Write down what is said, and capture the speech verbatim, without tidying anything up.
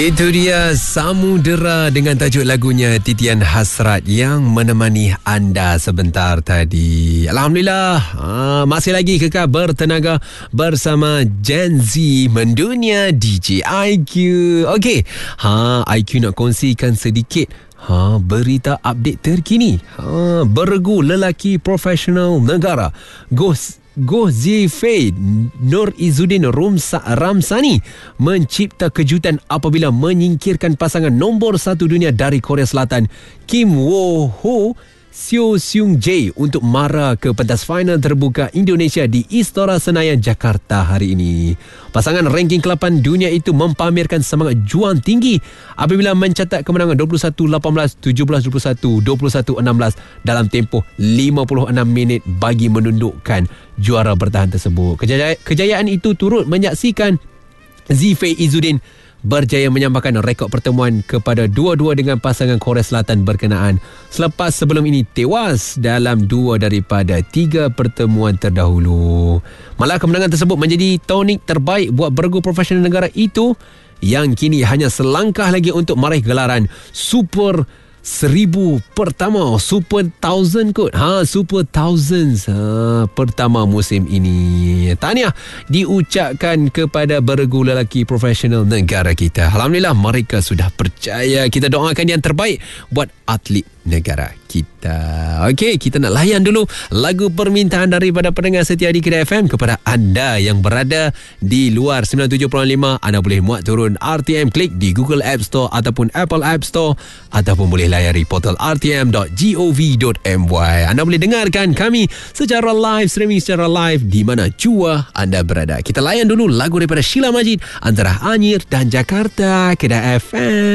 Itu dia Samudera dengan tajuk lagunya Titian Hasrat yang menemani anda sebentar tadi. Alhamdulillah, ha, masih lagi kekal bertenaga bersama Gen Z mendunia D J I Q. Okey, ha, I Q nak kongsikan sedikit Ha, berita update terkini. Ha, beregu lelaki profesional negara Ghost Goh Zifei Nur Izzuddin Rumsa, Ramsani mencipta kejutan apabila menyingkirkan pasangan nombor satu dunia dari Korea Selatan Kim Wo Ho Seo Seung Jae untuk mara ke pentas final terbuka Indonesia di Istora Senayan, Jakarta hari ini. Pasangan ranking ke lapan dunia itu mempamerkan semangat juang tinggi apabila mencatat kemenangan dua puluh satu lapan belas, tujuh belas dua puluh satu, dua puluh satu enam belas dalam tempoh lima puluh enam minit bagi menundukkan juara bertahan tersebut. Kejayaan, kejayaan itu turut menyaksikan Zifei Izzuddin berjaya menyambahkan rekod pertemuan kepada dua-dua dengan pasangan Korea Selatan berkenaan selepas sebelum ini tewas dalam dua daripada tiga pertemuan terdahulu. Malah kemenangan tersebut menjadi tonik terbaik buat beregu profesional negara itu yang kini hanya selangkah lagi untuk meraih gelaran Super Seribu pertama, Super Thousand kot. Ha, Super Thousands ha, pertama musim ini. Tahniah diucapkan kepada beregu lelaki profesional negara kita. Alhamdulillah mereka sudah percaya. Kita doakan yang terbaik buat atlet negara kita. Okey, kita nak layan dulu lagu permintaan daripada pendengar setia di Kedah F M. Kepada anda yang berada di luar sembilan puluh tujuh perpuluhan lima, anda boleh muat turun R T M Klik di Google App Store ataupun Apple App Store, ataupun boleh layari portal r t m dot gov dot m y. Anda boleh dengarkan kami secara live, streaming secara live di mana jua anda berada. Kita layan dulu lagu daripada Sheila Majid, Antara Anyer dan Jakarta, Kedah F M.